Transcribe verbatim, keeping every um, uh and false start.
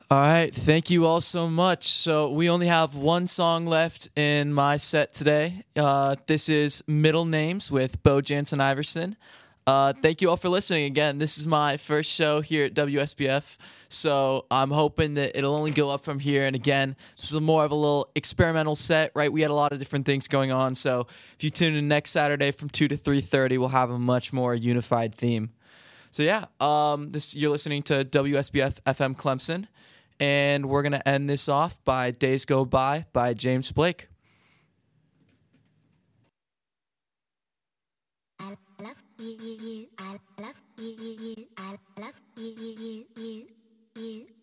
All right, thank you all so much. So we only have one song left in my set today. Uh, this is Middle Names with Bo Jansen Iverson. Uh, thank you all for listening. Again, this is my first show here at W S B F, so I'm hoping that it'll only go up from here. And again, this is more of a little experimental set, right? We had a lot of different things going on, so if you tune in next Saturday from two to three thirty, we'll have a much more unified theme. So yeah, um, this you're listening to W S B F F M Clemson. And we're going to end this off by Days Go By by James Blake. I love you, you, you. I love you, you, you. I love you, you, you, you, you.